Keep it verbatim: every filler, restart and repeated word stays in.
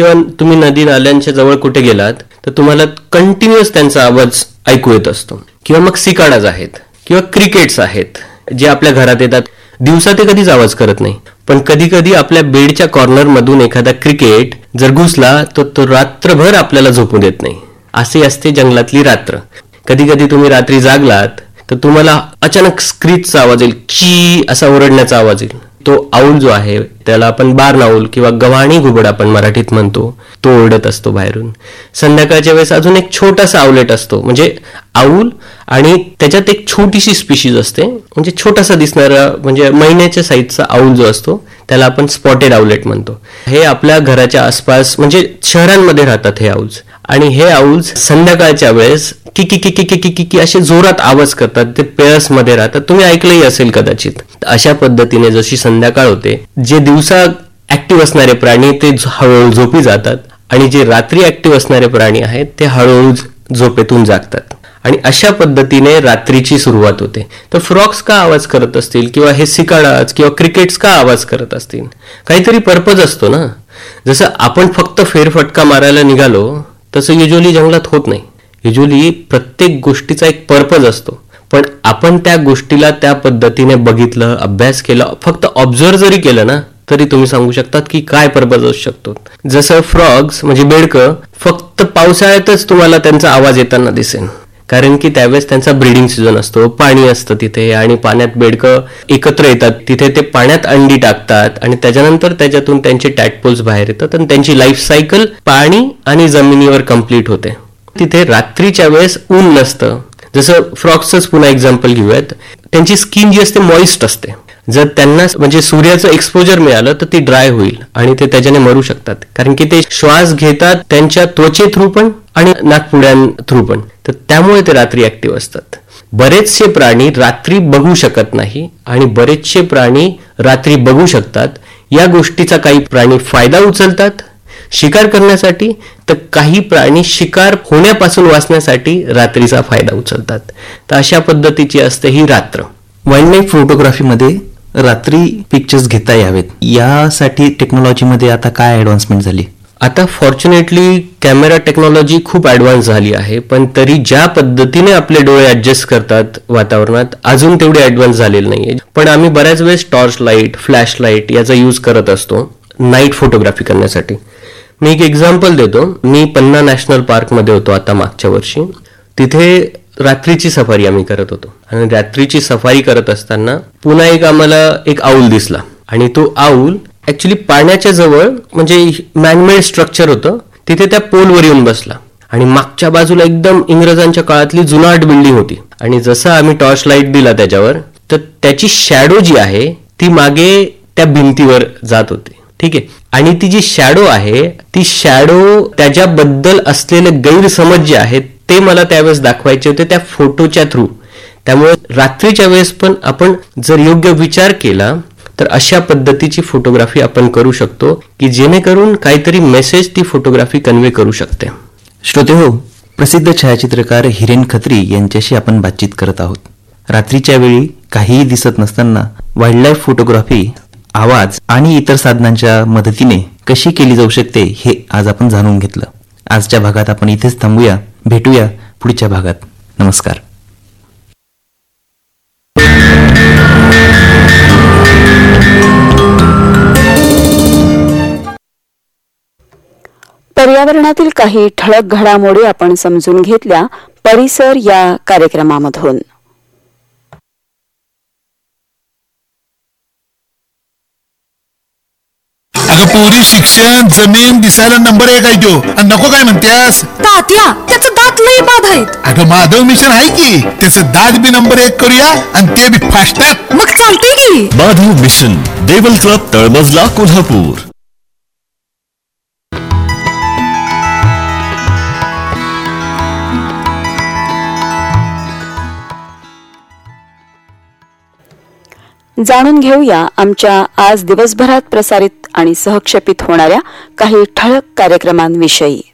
किंवा तुम्ही नदी नाल्यांच्या जवळ कुठे गेलात तर तुम्हाला कंटिन्युअस त्यांचा आवाज ऐकू येत असतो. किंवा मग सिकाडाज आहेत किंवा क्रिकेट्स आहेत जे आपल्या घरात येतात. दिवसा ते कधीच आवाज करत नाही, पण कधी कधी आपल्या बेडच्या कॉर्नर मधून एखादा क्रिकेट जर घुसला तर तो रात्रभर आपल्याला झोपू देत नाही. असे असते जंगलातली रात्र. कधी कधी तुम्ही रात्री जागलात तर तुम्हाला अचानक स्क्रीचचा आवाज येईल, की असा ओरडण्याचा आवाज येईल. तो आऊल जो आहे त्याला आपण बार्न आऊल किंवा गव्हाणी घुबड आपण मराठीत म्हणतो, तो ओरडत असतो बाहेरून. संध्याकाळच्या वेळेस अजून एक छोटासा आउलेट असतो, म्हणजे आऊल आणि त्याच्यात एक छोटीशी स्पीशीज असते, म्हणजे छोटासा दिसणारा म्हणजे महिन्याच्या साईजचा आऊल जो असतो त्याला आपण स्पॉटेड आउलेट म्हणतो. हे आपल्या घराच्या आसपास म्हणजे शहरांमध्ये राहतात हे आऊल्स. आणि हे आऊल्स संध्याकाळच्या वेळेस की की की की की की की असे जोरात आवाज करतात. ते पेअर्स मध्ये राहतात, तुम्ही ऐकलंही असेल कदाचित. अशा पद्धतीने जशी संध्याकाळ होते, जे दिवसा ऍक्टिव्ह असणारे प्राणी ते हळूहळू झोपी जातात आणि जे रात्री ऍक्टिव्ह असणारे प्राणी आहेत ते हळूहळू झोपेतून जागतात. आणि अशा पद्धतीने रात्रीची सुरुवात होते. तर फ्रॉक्स का आवाज करत असतील किंवा हे सिकाडाज किंवा क्रिकेट्स का आवाज करत असतील? काहीतरी पर्पज असतो ना. जसं आपण फक्त फेरफटका मारायला निघालो तसं युजली जंगलात होत नाही. युजली प्रत्येक गोष्टीचा एक पर्पज असतो, पण आपण त्या गोष्टीला त्या पद्धतीने बघितलं, अभ्यास केला, फक्त ऑब्झर्व जरी केलं ना तरी तुम्ही सांगू शकतात की काय पर्पज असू शकतो. जसं फ्रॉग्स म्हणजे बेडकं फक्त पावसाळ्यातच तुम्हाला त्यांचा आवाज येताना दिसेल, कारण की त्यावेळेस त्यांचा ब्रीडिंग सीझन असतो, पाणी असतं तिथे आणि पाण्यात बेडकं एकत्र येतात. तिथे ते पाण्यात अंडी टाकतात आणि त्याच्यानंतर त्याच्यातून त्यांचे टॅडपोल्स बाहेर येतात आणि त्यांची लाईफ सायकल पाणी आणि जमिनीवर कम्प्लीट होते. तिथे रात्रीच्या वेळेस ऊन नसतं. जसं फ्रॉक्सच पुन्हा एक्झाम्पल घेऊयात, त्यांची स्किन जी असते मॉइस्ट असते. जर त्यांना म्हणजे सूर्याचं एक्सपोजर मिळालं तर ती ड्राय होईल आणि ते त्याच्याने मरू शकतात, कारण की ते श्वास घेतात त्यांच्या त्वचे थ्रू पण आणि नाकपुड्यां थ्रू पण. तर त्यामुळे ते रात्री ऍक्टिव्ह असतात. बरेचसे प्राणी रात्री बघू शकत नाही आणि बरेचसे प्राणी रात्री बघू शकतात. या गोष्टीचा काही प्राणी फायदा उचलतात शिकार करण्यासाठी, तर काही प्राणी शिकार होण्यापासून वाचण्यासाठी रात्रीचा फायदा उचलतात. तर अशा पद्धतीची असते ही रात्र. वाईल्ड लाईफ फोटोग्राफीमध्ये रात्री पिक्चर्स घेता यावेत यासाठी टेक्नॉलॉजीमध्ये आता काय ऍडव्हान्समेंट झाली? आता फॉर्च्युनेटली कॅमेरा टेक्नॉलॉजी खूप ऍडव्हान्स झाली आहे, पण तरी ज्या पद्धतीने आपले डोळे ऍडजस्ट करतात वातावरणात अजून तेवढी ऍडव्हान्स झालेली नाहीये. पण आम्ही बऱ्याच वेळेस टॉर्च लाईट, फ्लॅश लाईट याचा यूज करत असतो नाईट फोटोग्राफी करण्यासाठी. मी एक एक्झाम्पल देतो. मी पन्ना नॅशनल पार्कमध्ये होतो आता मागच्या वर्षी. तिथे रात्रीची सफारी आम्ही करत होतो आणि रात्रीची सफारी करत असताना पुन्हा एक आम्हाला एक आऊल दिसला आणि तो आऊल ऍक्च्युली पाण्याच्या जवळ म्हणजे मॅनमेड स्ट्रक्चर होतं तिथे त्या पोलवर येऊन बसला आणि मागच्या बाजूला एकदम इंग्रजांच्या काळातली जुनाट बिल्डिंग होती. आणि जसं आम्ही टॉर्च लाईट दिला त्याच्यावर तर त्याची शॅडो जी आहे ती मागे त्या भिंतीवर जात होती. ठीक आहे. आणि ती जी शॅडो आहे ती शॅडो त्याच्याबद्दल असलेले गैरसमज जे आहेत ते मला त्यावेळेस दाखवायचे होते त्या फोटोच्या थ्रू. त्यामुळे रात्रीच्या वेळेस पण आपण जर योग्य विचार केला तर अशा पद्धतीची फोटोग्राफी आपण करू शकतो की जेणेकरून काहीतरी मेसेज ती फोटोग्राफी कन्वे करू शकते. श्रोते हो, प्रसिद्ध छायाचित्रकार हिरेन खत्री यांच्याशी आपण बातचीत करत आहोत. रात्रीच्या वेळी काहीही दिसत नसताना वाईल्ड लाईफ फोटोग्राफी आवाज आणि इतर साधनांच्या मदतीने कशी केली जाऊ शकते हे आज आपण जाणून घेतलं. आजच्या भागात आपण इथेच थांबूया. भेटूया पुढच्या भागात. नमस्कार. पर्यावरणातील काही ठळक घडामोडी आपण समजून घेतल्या परिसर या कार्यक्रमामधून. अगं पोरी, शिक्षण, जमीन दिसायला नंबर एक आहे तो. नको काय म्हणतेस? तात्या, त्याचं दात लई बाद आहेत. अगं माधव मिशन आहे की, त्याचं दात बी नंबर एक करूया आणि ते बी फास्टात. मग चालतंय की. माधव मिशन, देवल क्लब, तळमजला, कोल्हापूर. जाणून घेऊया आमच्या आज दिवसभरात प्रसारित आणि सहक्षेपित होणाऱ्या काही ठळक कार्यक्रमांविषयी.